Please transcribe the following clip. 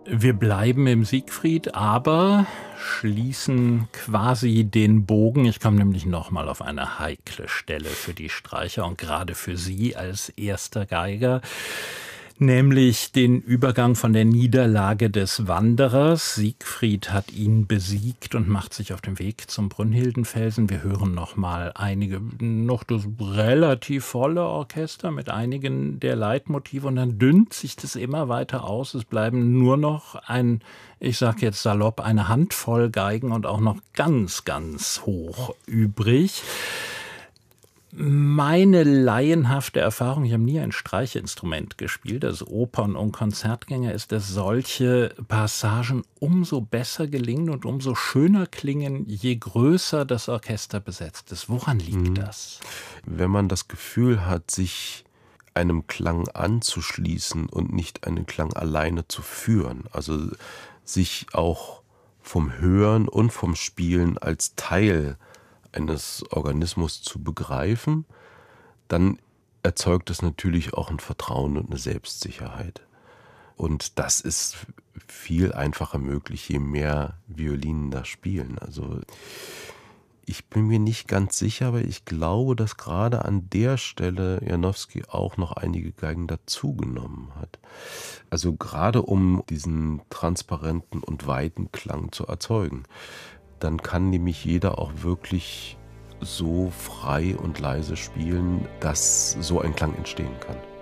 Wir bleiben im Siegfried, aber schließen quasi den Bogen. Ich komme nämlich nochmal auf eine heikle Stelle für die Streicher und gerade für Sie als erster Geiger, nämlich den Übergang von der Niederlage des Wanderers. Siegfried hat ihn besiegt und macht sich auf den Weg zum Brünnhildenfelsen. Wir hören nochmal noch das relativ volle Orchester mit einigen der Leitmotive und dann dünnt sich das immer weiter aus. Es bleiben nur noch ich sag jetzt salopp, eine Handvoll Geigen und auch noch ganz, ganz hoch übrig. Meine laienhafte Erfahrung, ich habe nie ein Streichinstrument gespielt, als Opern- und Konzertgänger, ist, dass solche Passagen umso besser gelingen und umso schöner klingen, je größer das Orchester besetzt ist. Woran liegt das? Wenn man das Gefühl hat, sich einem Klang anzuschließen und nicht einen Klang alleine zu führen, also sich auch vom Hören und vom Spielen als Teil eines Organismus zu begreifen, dann erzeugt es natürlich auch ein Vertrauen und eine Selbstsicherheit. Und das ist viel einfacher möglich, je mehr Violinen da spielen. Also ich bin mir nicht ganz sicher, aber ich glaube, dass gerade an der Stelle Janowski auch noch einige Geigen dazugenommen hat. Also gerade um diesen transparenten und weiten Klang zu erzeugen. Dann kann nämlich jeder auch wirklich so frei und leise spielen, dass so ein Klang entstehen kann.